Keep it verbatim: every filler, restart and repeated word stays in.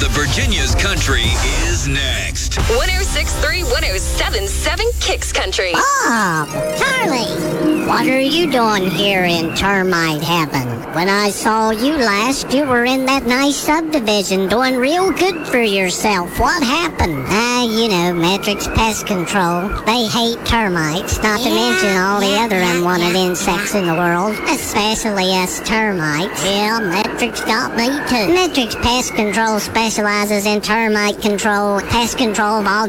of Virginia's country is next. one oh six point three, one oh seven point seven Kicks Country. Bob, Charlie, what are you doing here in termite heaven? When I saw you last, you were in that nice subdivision doing real good for yourself. What happened? Ah, uh, you know, Metrix Pest Control. They hate termites, not to yeah, mention all the yeah, other yeah, unwanted yeah, insects yeah. in the world, especially us termites. Yeah, Metrix got me too. Metrix Pest Control specializes in termite control, pest control of all